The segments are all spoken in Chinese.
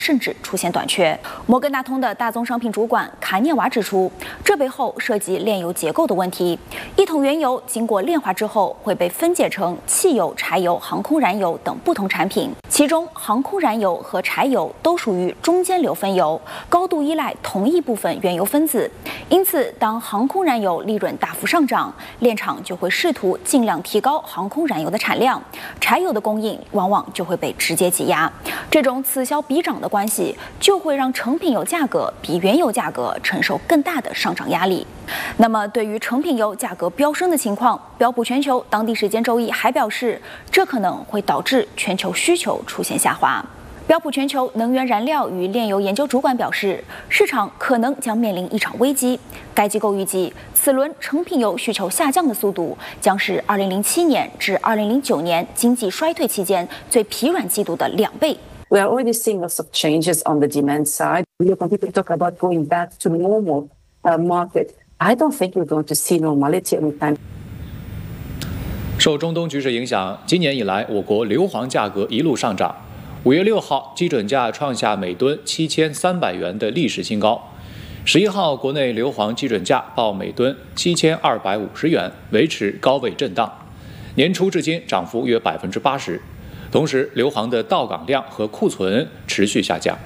甚至出现短缺。摩根大通的大宗商品主管卡涅瓦指出，这背后涉及炼油结构的问题。一桶原油经过炼化之后，会被分解成汽油、柴油、航空燃油等不同产品，其中航空燃油和柴油都属于中间流分油，高度依赖同一部分原油分子。因此，当航空燃油利润大幅上涨，炼厂就会试图尽量提高航空燃油的产量，柴油的供应往往就会被直接挤压。这种此消彼长的关系就会让成品油价格比原油价格承受更大的上涨压力。那么，对于成品油价格飙升的情况，标普全球当地时间周一还表示，这可能会导致全球需求出现下滑。标普全球能源燃料与炼油研究主管表示，市场可能将面临一场危机。该机构预计，此轮成品油需求下降的速度将是2007年至2009年经济衰退期间最疲软季度的2倍。 We are already seeing lots of changes on the demand side. When people talk about going back to normal market, I don't think we're going to see normality anytime. 受中东局势影响，今年以来，我国硫磺价格一路上涨。5月6号，基准价创下每吨7300元的历史新高。11号，国内硫磺基准价报每吨7250元，维持高位震荡。年初至今涨幅约80%。同时，硫磺的到港量和库存持续下降。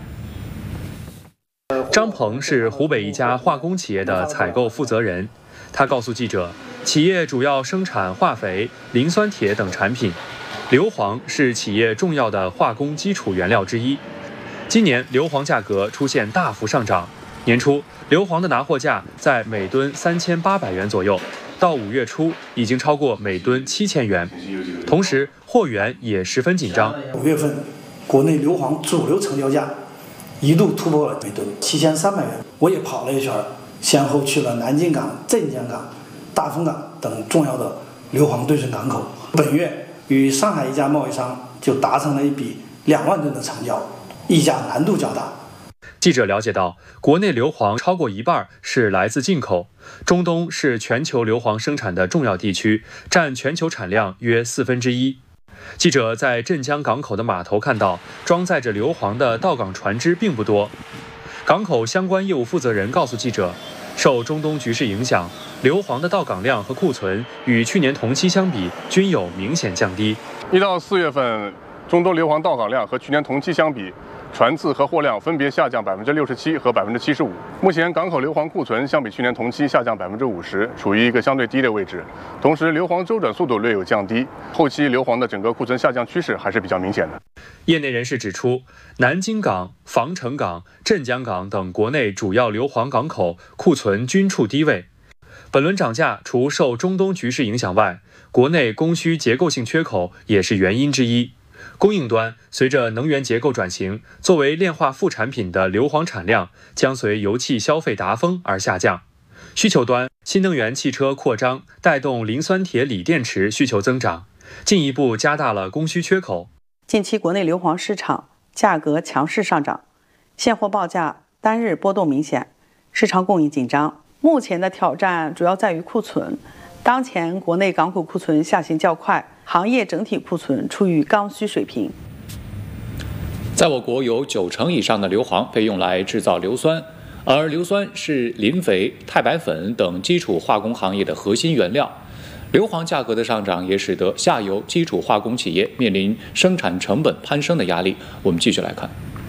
张鹏是湖北一家化工企业的采购负责人，他告诉记者，企业主要生产化肥、磷酸铁等产品，硫磺是企业重要的化工基础原料之一。今年硫磺价格出现大幅上涨，年初硫磺的拿货价在每吨3800元左右，到5月初已经超过每吨7000元，同时货源也十分紧张。 5月份，国内硫磺主流成交价一度突破了每吨7300元。我也跑了一圈，先后去了南京港、镇江港、大丰港等重要的硫磺对准港口。本月与上海一家贸易商就达成了一笔2万吨的成交，议价难度较大。 记者了解到，国内硫磺超过一半是来自进口，中东是全球硫磺生产的重要地区，占全球产量约1/4。记者在镇江港口的码头看到，装载着硫磺的到港船只并不多。港口相关业务负责人告诉记者，受中东局势影响，硫磺的到港量和库存与去年同期相比均有明显降低。 1到4月份，中东硫磺到港量和去年同期相比，船次和货量分别下降67%和75%。目前港口硫磺库存相比去年同期下降50%，处于一个相对低的位置。同时，硫磺周转速度略有降低，后期硫磺的整个库存下降趋势还是比较明显的。 业内人士指出，南京港、防城港、镇江港等国内主要硫磺港口库存均处低位。本轮涨价除受中东局势影响外，国内供需结构性缺口也是原因之一。供应端随着能源结构转型，作为炼化副产品的硫磺产量将随油气消费达峰而下降。需求端，新能源汽车扩张带动磷酸铁锂电池需求增长，进一步加大了供需缺口。 近期国内硫磺市场价格强势上涨，现货报价单日波动明显，市场供应紧张。目前的挑战主要在于库存，当前国内港口库存下行较快，行业整体库存处于刚需水平。 在我国有90%以上的硫磺被用来制造硫酸，而硫酸是磷肥、钛白粉等基础化工行业的核心原料。硫磺价格的上涨也使得下游基础化工企业面临生产成本攀升的压力。我们继续来看。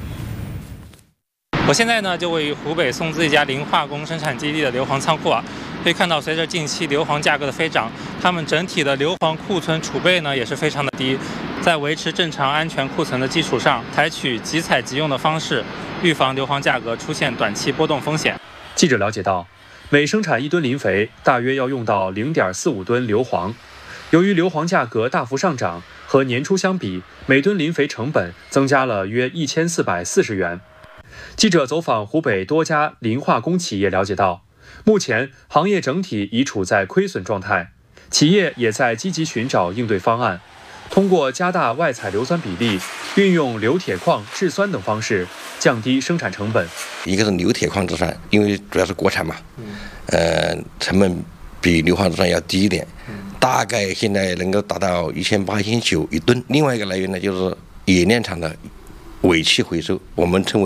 我现在呢就位于湖北宋资一家磷化工生产基地的硫磺仓库啊，可以看到随着近期硫磺价格的飞涨，他们整体的硫磺库存储备呢也是非常的低，在维持正常安全库存的基础上，采取即采即用的方式，预防硫磺价格出现短期波动风险。 记者了解到，每生产1吨磷肥，大约要用到0.45吨硫磺。由于硫磺价格大幅上涨，和年初相比，每吨磷肥成本增加了约1440元。记者走访湖北多家磷化工企业了解到，目前行业整体已处在亏损状态，企业也在积极寻找应对方案，通过加大外采硫酸比例，运用硫铁矿制酸等方式，降低生产成本。 一个是硫铁矿制酸，因为主要是国产嘛，成本比硫磺制酸要低一点，大概现在能够达到1800、1900一吨。另外一个来源呢，就是冶炼厂的尾气回收，我们称为